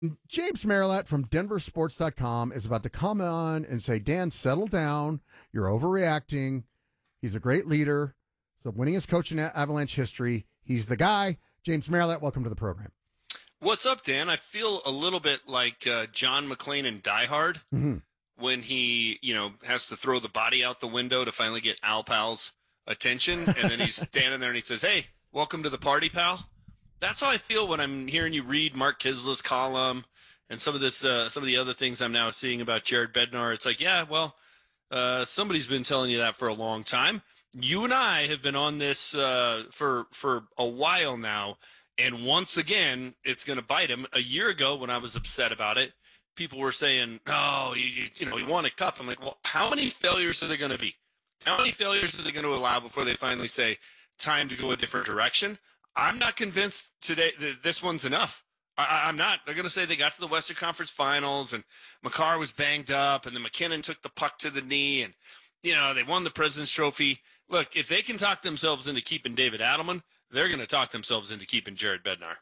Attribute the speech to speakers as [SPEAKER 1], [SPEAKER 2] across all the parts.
[SPEAKER 1] James Marilat from DenverSports.com is about to come on and say, Dan, settle down. You're overreacting. He's a great leader. He's the winningest coach in Avalanche history. He's the guy. James Marilat, welcome to the program.
[SPEAKER 2] What's up, Dan? I feel a little bit like John McClane in Die Hard when he, has to throw the body out the window to finally get Al Pal's attention, and then he's standing there and he says, "Hey, welcome to the party, pal." That's how I feel when I'm hearing you read Mark Kisla's column and some of the other things I'm now seeing about Jared Bednar. It's like, yeah, well, somebody's been telling you that for a long time. You and I have been on this for a while now. And once again, it's going to bite him. A year ago, when I was upset about it, people were saying, "Oh, he won a cup." I'm like, well, how many failures are there going to be? How many failures are they going to allow before they finally say, time to go a different direction? I'm not convinced today that this one's enough. I'm not. They're going to say they got to the Western Conference Finals, and Makar was banged up, and then McKinnon took the puck to the knee, and, they won the President's Trophy. Look, if they can talk themselves into keeping David Adelman, they're going to talk themselves into keeping Jared Bednar.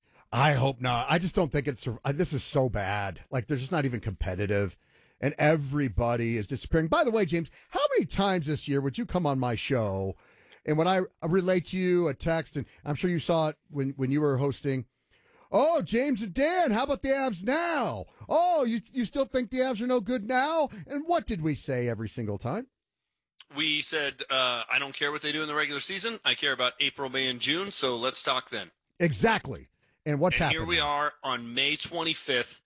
[SPEAKER 1] I hope not. I just don't think this is so bad. Like, they're just not even competitive, and everybody is disappearing. By the way, James, how many times this year would you come on my show, and when I relate to you a text, and I'm sure you saw it when you were hosting, "Oh, James and Dan, how about the Avs now? Oh, you still think the Avs are no good now?" And what did we say every single time?
[SPEAKER 2] We said, I don't care what they do in the regular season. I care about April, May, and June, so let's talk then.
[SPEAKER 1] Exactly. And what's happening?
[SPEAKER 2] Here we are on May 25th,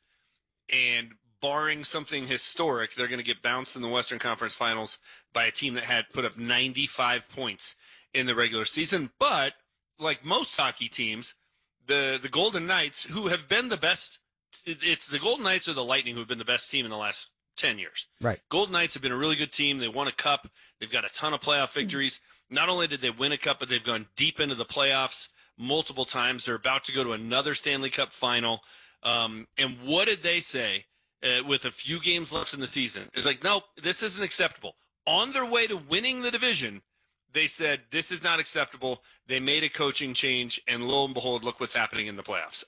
[SPEAKER 2] and barring something historic, they're going to get bounced in the Western Conference Finals by a team that had put up 95 points in the regular season. But, like most hockey teams, the Golden Knights, who have been the best, it's the Golden Knights or the Lightning who have been the best team in the last 10 years.
[SPEAKER 1] Right.
[SPEAKER 2] Golden Knights have been a really good team. They won a cup. They've got a ton of playoff victories. Not only did they win a cup, but they've gone deep into the playoffs multiple times. They're about to go to another Stanley Cup final. And what did they say with a few games left in the season? It's like, nope, this isn't acceptable. On their way to winning the division, they said, this is not acceptable. They made a coaching change, and lo and behold, look what's happening in the playoffs.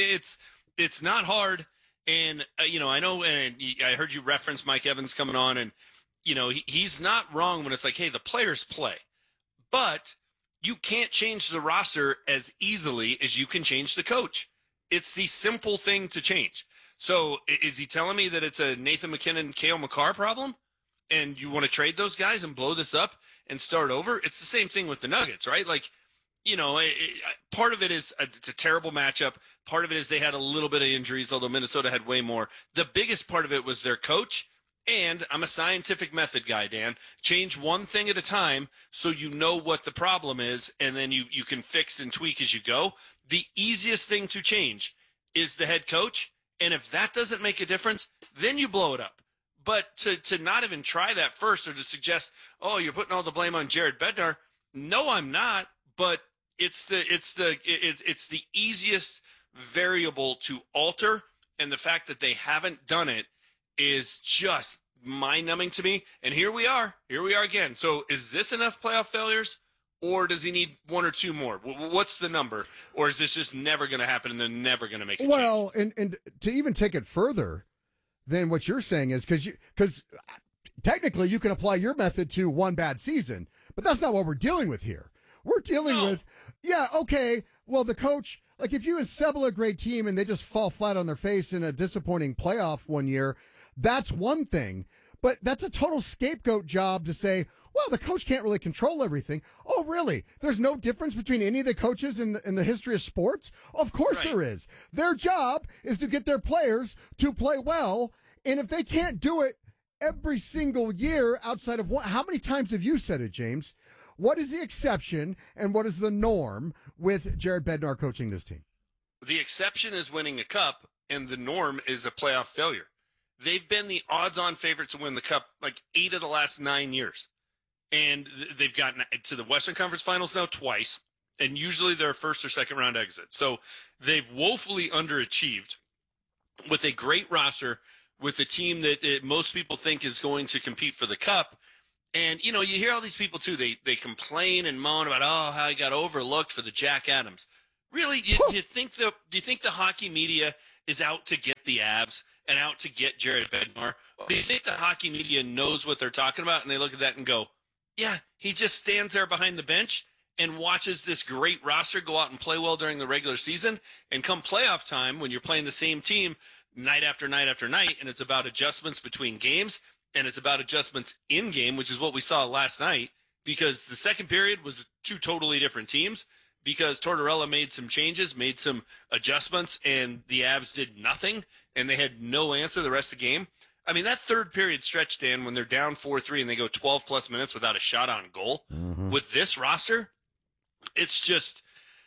[SPEAKER 2] It's not hard. And, I know, and I heard you reference Mike Evans coming on, and, he's not wrong when it's like, hey, the players play. But you can't change the roster as easily as you can change the coach. It's the simple thing to change. So is he telling me that it's a Nathan McKinnon, Cale Makar problem? And you want to trade those guys and blow this up and start over? It's the same thing with the Nuggets, right? Like, part of it is it's a terrible matchup. Part of it is they had a little bit of injuries, although Minnesota had way more. The biggest part of it was their coach, and I'm a scientific method guy, Dan. Change one thing at a time so you know what the problem is, and then you can fix and tweak as you go. The easiest thing to change is the head coach, and if that doesn't make a difference, then you blow it up. But to not even try that first or to suggest, oh, you're putting all the blame on Jared Bednar, no, I'm not, but it's the easiest variable to alter, and the fact that they haven't done it is just mind-numbing to me. And here we are again. So is this enough playoff failures, or does he need one or two more? What's the number? Or is this just never going to happen and they're never going to make it?
[SPEAKER 1] Well, and to even take it further than what you're saying is because technically you can apply your method to one bad season, but that's not what we're dealing with here. We're dealing with, well, the coach, like if you assemble a great team and they just fall flat on their face in a disappointing playoff one year, that's one thing. But that's a total scapegoat job to say, well, the coach can't really control everything. Oh, really? There's no difference between any of the coaches in the history of sports? Of course there is. Their job is to get their players to play well. And if they can't do it every single year outside of how many times have you said it, James? What is the exception and what is the norm with Jared Bednar coaching this team?
[SPEAKER 2] The exception is winning a cup, and the norm is a playoff failure. They've been the odds-on favorite to win the cup like 8 of the last 9 years. And they've gotten to the Western Conference Finals now twice, and usually they're a first or second round exit. So they've woefully underachieved with a great roster, with a team that most people think is going to compete for the cup. And, you hear all these people, too. They complain and moan about, how he got overlooked for the Jack Adams. Really? Do you think the hockey media is out to get the Avs and out to get Jared Bednar. Do you think the hockey media knows what they're talking about, and they look at that and go, yeah, he just stands there behind the bench and watches this great roster go out and play well during the regular season, and come playoff time when you're playing the same team night after night after night, and it's about adjustments between games, and it's about adjustments in game, which is what we saw last night, because the second period was two totally different teams, because Tortorella made some changes, made some adjustments, and the Avs did nothing, and they had no answer the rest of the game. I mean, that third period stretch, Dan, when they're down 4-3 and they go 12-plus minutes without a shot on goal, with this roster, it's just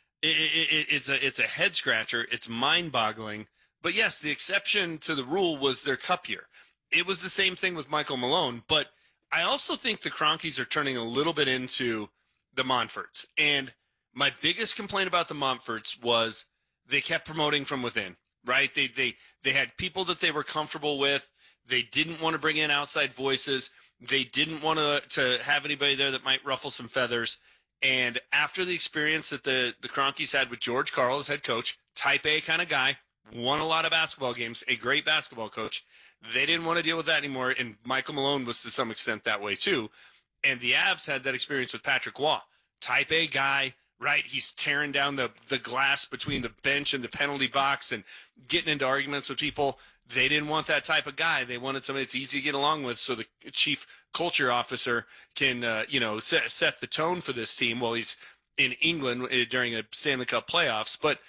[SPEAKER 2] it's a head-scratcher. It's mind-boggling. But, yes, the exception to the rule was their cup year. It was the same thing with Michael Malone, but I also think the Cronkies are turning a little bit into the Montforts. And my biggest complaint about the Montforts was they kept promoting from within, right? They had people that they were comfortable with. They didn't want to bring in outside voices. They didn't want to have anybody there that might ruffle some feathers. And after the experience that the Cronkies had with George Karl as head coach, type A kind of guy, won a lot of basketball games, a great basketball coach, they didn't want to deal with that anymore. And Michael Malone was to some extent that way too. And the Avs had that experience with Patrick Waugh, type A guy, right? He's tearing down the glass between the bench and the penalty box and getting into arguments with people. They didn't want that type of guy. They wanted somebody that's easy to get along with, so the chief culture officer can, set the tone for this team while he's in England during a Stanley Cup playoffs. But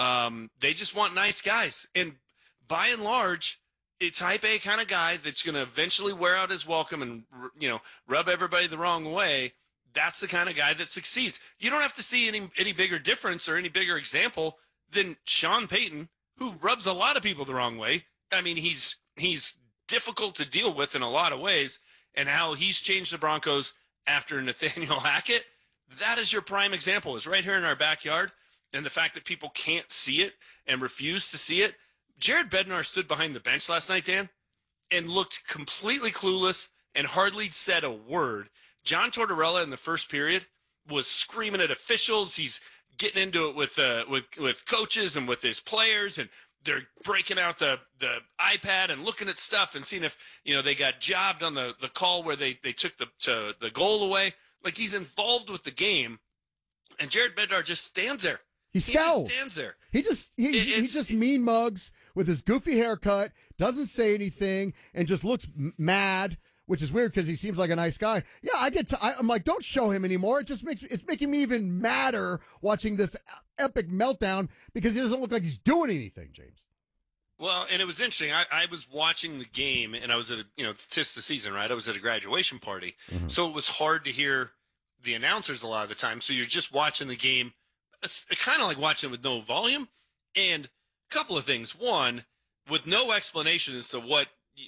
[SPEAKER 2] they just want nice guys. And by and large, a type A kind of guy that's going to eventually wear out his welcome and, rub everybody the wrong way, that's the kind of guy that succeeds. You don't have to see any bigger difference or any bigger example than Sean Payton, who rubs a lot of people the wrong way. I mean, he's difficult to deal with in a lot of ways, and how he's changed the Broncos after Nathaniel Hackett, that is your prime example. It's right here in our backyard, and the fact that people can't see it and refuse to see it. Jared Bednar stood behind the bench last night, Dan, and looked completely clueless and hardly said a word. John Tortorella in the first period was screaming at officials. He's getting into it with coaches and with his players, and they're breaking out the iPad and looking at stuff and seeing if, they got jobbed on the call where they took the goal away. Like, he's involved with the game, and Jared Bednar just stands there.
[SPEAKER 1] He scowls.
[SPEAKER 2] He just stands there.
[SPEAKER 1] He just mean mugs with his goofy haircut, doesn't say anything, and just looks mad, which is weird because he seems like a nice guy. Yeah, I'm like, don't show him anymore. It's making me even madder watching this epic meltdown because he doesn't look like he's doing anything, James.
[SPEAKER 2] Well, and it was interesting. I was watching the game, and I was at it's 'tis the season, right? I was at a graduation party, so it was hard to hear the announcers a lot of the time. So you're just watching the game, kind of like watching it with no volume. And a couple of things. One, with no explanation as to what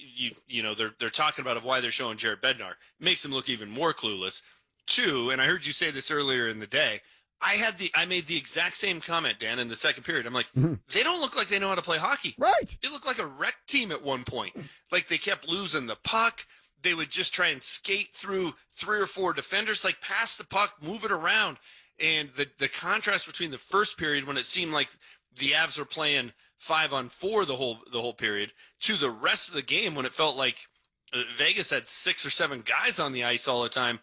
[SPEAKER 2] they're talking about of why they're showing Jared Bednar, makes him look even more clueless. Two, and I heard you say this earlier in the day, I made the exact same comment, Dan, in the second period. I'm like, they don't look like they know how to play hockey.
[SPEAKER 1] Right.
[SPEAKER 2] They look like a wreck team at one point. Like, they kept losing the puck. They would just try and skate through 3 or 4 defenders, like pass the puck, move it around. And the contrast between the first period, when it seemed like the Avs were playing 5-on-4 the whole period, to the rest of the game when it felt like Vegas had 6 or 7 guys on the ice all the time,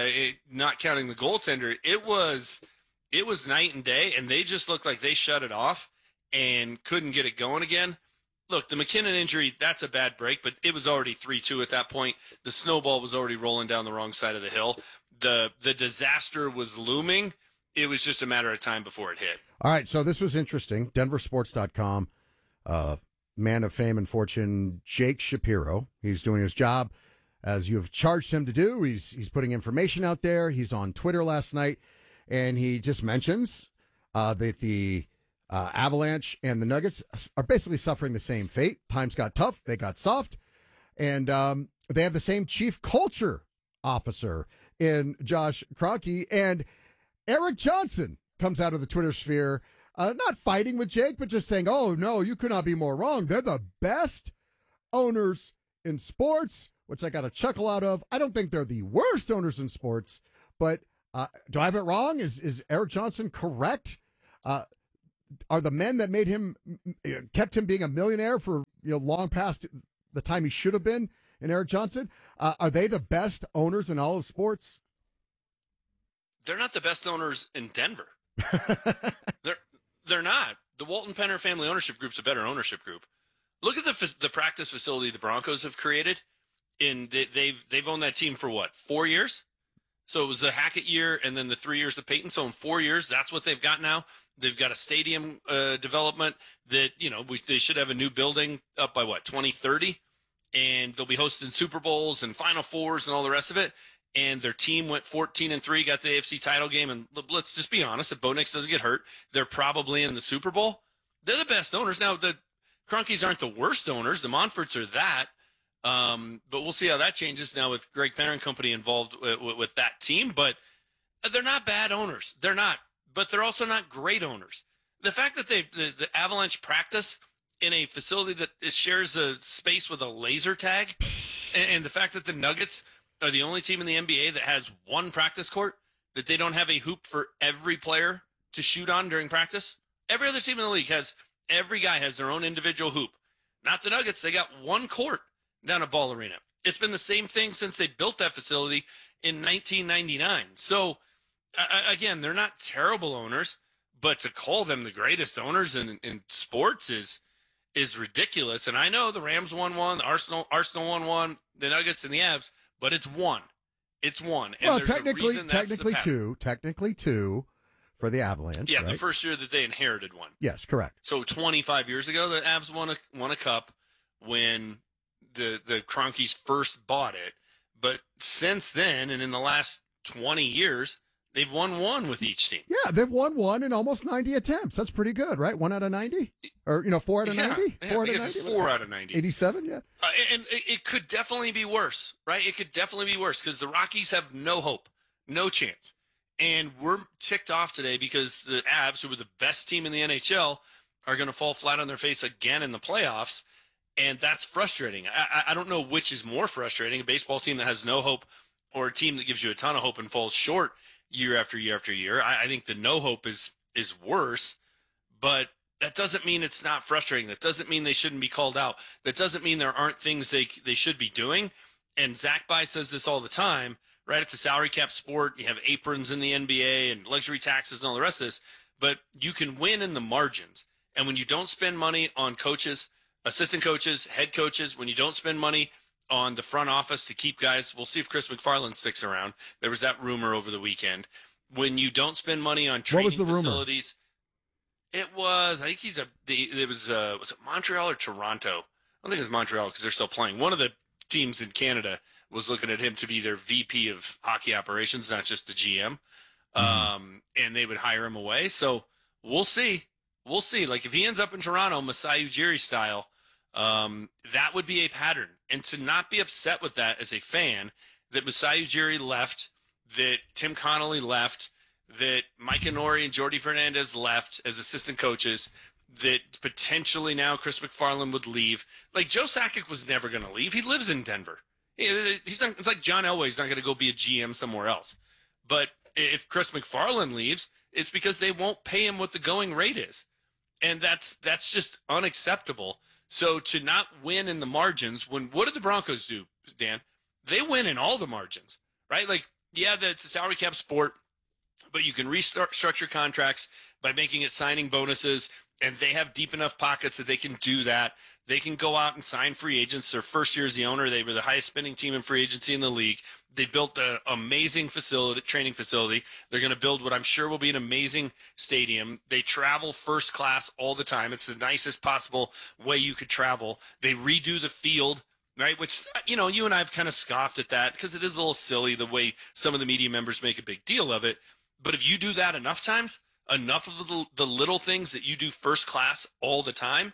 [SPEAKER 2] not counting the goaltender. It was night and day, and they just looked like they shut it off and couldn't get it going again. Look, the McKinnon injury, that's a bad break, but it was already 3-2 at that point. The snowball was already rolling down the wrong side of the hill. The disaster was looming. It was just a matter of time before it hit.
[SPEAKER 1] All right, so this was interesting. DenverSports.com, man of fame and fortune, Jake Shapiro. He's doing his job as you've charged him to do. He's putting information out there. He's on Twitter last night, and he just mentions that the Avalanche and the Nuggets are basically suffering the same fate. Times got tough. They got soft. And they have the same chief culture officer in Josh Kroenke. And Eric Johnson comes out of the Twitter sphere, not fighting with Jake, but just saying, oh, no, you could not be more wrong. They're the best owners in sports, which I got a chuckle out of. I don't think they're the worst owners in sports, but do I have it wrong? Is Eric Johnson correct? are the men that made him, kept him being a millionaire for long past the time he should have been in Eric Johnson, are they the best owners in all of sports?
[SPEAKER 2] They're not the best owners in Denver. They're not. The Walton Penner Family Ownership Group's a better ownership group. Look at the practice facility the Broncos have created. They've owned that team for what, 4 years? So it was the Hackett year and then the 3 years of Peyton. So in 4 years, that's what they've got now. They've got a stadium development that, they should have a new building up by 2030, and they'll be hosting Super Bowls and Final Fours and all the rest of it. And their team went 14-3, got the AFC title game. And let's just be honest, if Bo Nix doesn't get hurt, they're probably in the Super Bowl. They're the best owners. Now, the Cronkies aren't the worst owners. The Monforts are that. But we'll see how that changes now with Greg Penner and company involved with that team. But they're not bad owners. They're not. But they're also not great owners. The fact that the Avalanche practice in a facility that shares a space with a laser tag, and the fact that the Nuggets are the only team in the NBA that has one practice court, that they don't have a hoop for every player to shoot on during practice. Every other team in the league every guy has their own individual hoop. Not the Nuggets. They got one court down at Ball Arena. It's been the same thing since they built that facility in 1999. So, again, they're not terrible owners, but to call them the greatest owners in sports is ridiculous. And I know the Rams won one, the Arsenal won one, the Nuggets and the Avs, but it's one. It's one. And
[SPEAKER 1] well,
[SPEAKER 2] there's
[SPEAKER 1] technically two for the Avalanche.
[SPEAKER 2] Yeah,
[SPEAKER 1] right?
[SPEAKER 2] The first year that they inherited one.
[SPEAKER 1] Yes, correct.
[SPEAKER 2] So 25 years ago, the Avs won a cup when the Cronkies first bought it. But since then, and in the last 20 years, they've won one with each team.
[SPEAKER 1] Yeah, they've won one in almost 90 attempts. That's pretty good, right? 1 out of 90? Or, 4 out of 90?
[SPEAKER 2] Yeah, I guess it's 4 out of 90.
[SPEAKER 1] 87, yeah.
[SPEAKER 2] And it could definitely be worse, right? It could definitely be worse because the Rockies have no hope, no chance. And we're ticked off today because the Avs, who were the best team in the NHL, are going to fall flat on their face again in the playoffs. And that's frustrating. I don't know which is more frustrating, a baseball team that has no hope or a team that gives you a ton of hope and falls short year after year after year. I think the no hope is worse, but that doesn't mean it's not frustrating. That doesn't mean they shouldn't be called out. That doesn't mean there aren't things they should be doing. And Zach By says this all the time, right? It's a salary cap sport. You have aprons in the NBA and luxury taxes and all the rest of this, but you can win in the margins. And when you don't spend money on coaches, assistant coaches, head coaches, when you don't spend money on the front office to keep guys, we'll see if Chris McFarland sticks around. There was that rumor over the weekend. When you don't spend money on training facilities, rumor? I think was it Montreal or Toronto? I don't think it was Montreal because they're still playing. One of the teams in Canada was looking at him to be their VP of hockey operations, not just the GM. And they would hire him away. So we'll see. We'll see. Like if he ends up in Toronto, Masai Ujiri style, that would be a pattern. And to not be upset with that as a fan, that Masai Ujiri left, that Tim Connolly left, that Mike Inori and Jordy Fernandez left as assistant coaches, that potentially now Chris McFarland would leave. Like Joe Sakic was never going to leave. He lives in Denver. He's not, it's like John Elway. He's not going to go be a GM somewhere else. But if Chris McFarland leaves, it's because they won't pay him what the going rate is. And that's just unacceptable. So to not win in the margins, what did the Broncos do, Dan? They win in all the margins, right? Like, yeah, it's a salary cap sport, but you can restructure contracts by making it signing bonuses, and they have deep enough pockets that they can do that. They can go out and sign free agents. Their first year as the owner, they were the highest spending team in free agency in the league. They built an amazing training facility. They're going to build what I'm sure will be an amazing stadium. They travel first class all the time. It's the nicest possible way you could travel. They redo the field, right? Which, you and I have kind of scoffed at that because it is a little silly the way some of the media members make a big deal of it. But if you do that enough times, enough of the little things that you do first class all the time,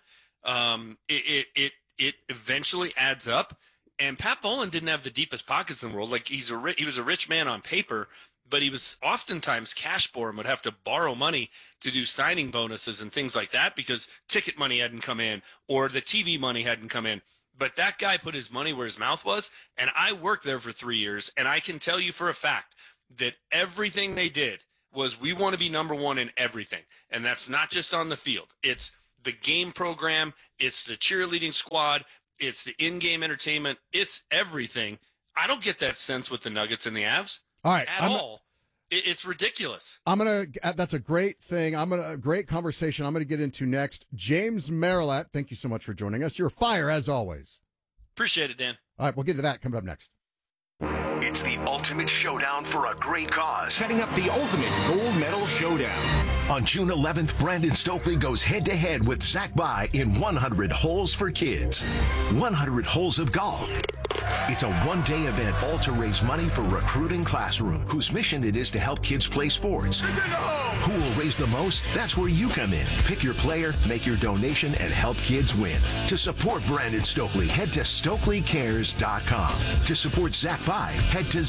[SPEAKER 2] it eventually adds up. And Pat Bowlen didn't have the deepest pockets in the world. Like he was a rich man on paper, but he was oftentimes cash poor and would have to borrow money to do signing bonuses and things like that because ticket money hadn't come in or the TV money hadn't come in. But that guy put his money where his mouth was. And I worked there for 3 years, and I can tell you for a fact that everything they did was we want to be number one in everything. And that's not just on the field. It's the game program. It's the cheerleading squad. It's the in-game entertainment. It's everything. I don't get that sense with the Nuggets and the Avs.
[SPEAKER 1] All right.
[SPEAKER 2] At all. It's ridiculous.
[SPEAKER 1] That's a great thing. A great conversation I'm going to get into next. James Merilatt, thank you so much for joining us. You're fire as always.
[SPEAKER 2] Appreciate it, Dan.
[SPEAKER 1] All right, we'll get to that coming up next.
[SPEAKER 3] It's the ultimate showdown for a great cause.
[SPEAKER 4] Setting up the ultimate gold medal showdown.
[SPEAKER 3] On June 11th, Brandon Stokely goes head-to-head with Zach Bai in 100 Holes for Kids. 100 holes of golf. It's a one-day event all to raise money for Recruiting Classroom, whose mission it is to help kids play sports. Who will raise the most? That's where you come in. Pick your player, make your donation, and help kids win. To support Brandon Stokely, head to StokelyCares.com. To support Zach Bai, head to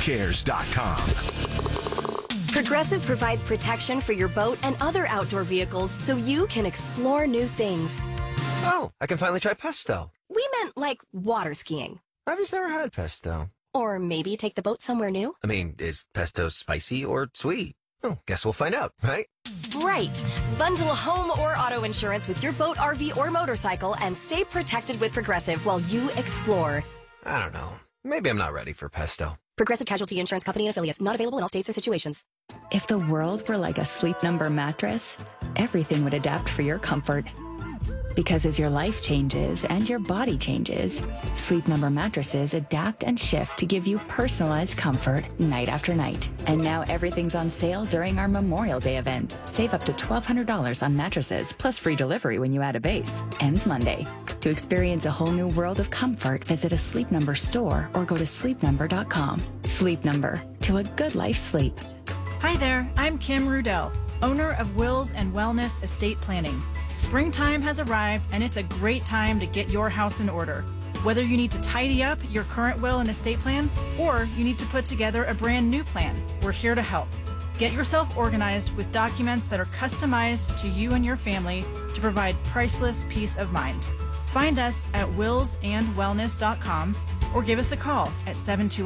[SPEAKER 3] ZachCares.com.
[SPEAKER 5] Progressive provides protection for your boat and other outdoor vehicles so you can explore new things.
[SPEAKER 6] Oh, I can finally try pesto.
[SPEAKER 5] We meant like water skiing.
[SPEAKER 6] I've just never had pesto.
[SPEAKER 5] Or maybe take the boat somewhere new.
[SPEAKER 6] I mean, is pesto spicy or sweet? Oh, guess we'll find out, right?
[SPEAKER 5] Right. Bundle home or auto insurance with your boat, RV, or motorcycle and stay protected with Progressive while you explore.
[SPEAKER 6] I don't know. Maybe I'm not ready for pesto.
[SPEAKER 5] Progressive Casualty Insurance Company and Affiliates. Not available in all states or situations.
[SPEAKER 7] If the world were like a Sleep Number mattress, everything would adapt for your comfort. Because as your life changes and your body changes, Sleep Number mattresses adapt and shift to give you personalized comfort night after night. And now everything's on sale during our Memorial Day event. Save up to $1,200 on mattresses, plus free delivery when you add a base. Ends Monday. To experience a whole new world of comfort, visit a Sleep Number store or go to sleepnumber.com. Sleep Number. To a good life sleep.
[SPEAKER 8] Hi there, I'm Kim Rudell, owner of Wills and Wellness Estate Planning. Springtime has arrived, and it's a great time to get your house in order. Whether you need to tidy up your current will and estate plan, or you need to put together a brand new plan, we're here to help. Get yourself organized with documents that are customized to you and your family to provide priceless peace of mind. Find us at willsandwellness.com or give us a call at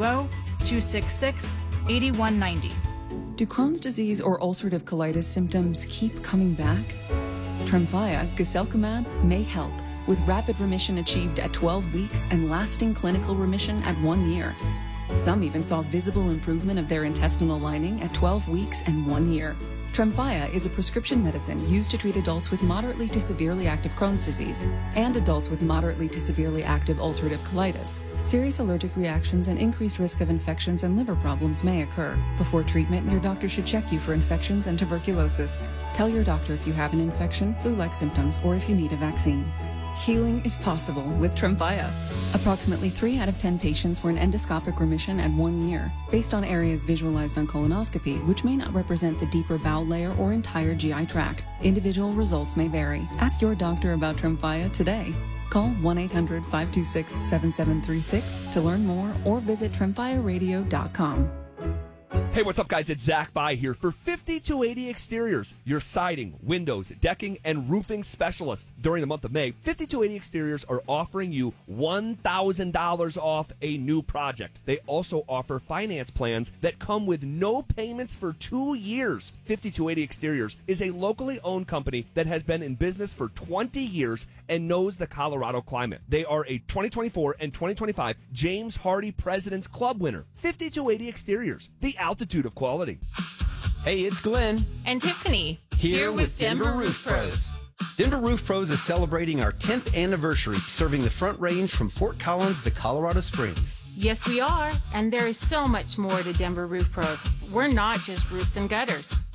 [SPEAKER 8] 720-266-8190.
[SPEAKER 9] Do Crohn's disease or ulcerative colitis symptoms keep coming back? Tremfya, guselkumab, may help, with rapid remission achieved at 12 weeks and lasting clinical remission at 1 year. Some even saw visible improvement of their intestinal lining at 12 weeks and 1 year. Tremfya is a prescription medicine used to treat adults with moderately to severely active Crohn's disease and adults with moderately to severely active ulcerative colitis. Serious allergic reactions and increased risk of infections and liver problems may occur. Before treatment, your doctor should check you for infections and tuberculosis. Tell your doctor if you have an infection, flu-like symptoms, or if you need a vaccine. Healing is possible with Tremfya. Approximately 3 out of 10 patients were in endoscopic remission at 1 year, based on areas visualized on colonoscopy, which may not represent the deeper bowel layer or entire GI tract. Individual results may vary. Ask your doctor about Tremfya today. Call 1-800-526-7736 to learn more or visit tremfyaradio.com.
[SPEAKER 10] Hey, what's up, guys? It's Zach Bai here for 5280 Exteriors, your siding, windows, decking, and roofing specialist. During the month of May, 5280 Exteriors are offering you $1,000 off a new project. They also offer finance plans that come with no payments for 2 years. 5280 Exteriors is a locally owned company that has been in business for 20 years and knows the Colorado climate. They are a 2024 and 2025 James Hardy President's Club winner. 5280 Exteriors, the altitude of quality.
[SPEAKER 11] Hey, it's Glenn.
[SPEAKER 12] And Tiffany.
[SPEAKER 11] Here with Denver Roof Pros. Denver Roof Pros is celebrating our 10th anniversary, serving the Front Range from Fort Collins to Colorado Springs.
[SPEAKER 12] Yes, we are. And there is so much more to Denver Roof Pros. We're not just roofs and gutters.